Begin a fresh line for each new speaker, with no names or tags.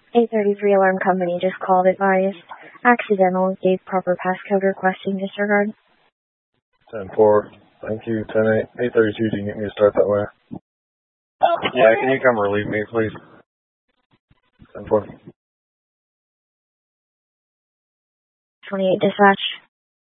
833 alarm company just called, advised. Accidental, gave proper passcode, requesting disregard.
10-4. Thank you. 10-8. 832, do you need me to start that way? Yeah, can you come relieve me, please? 10-4.
28 dispatch.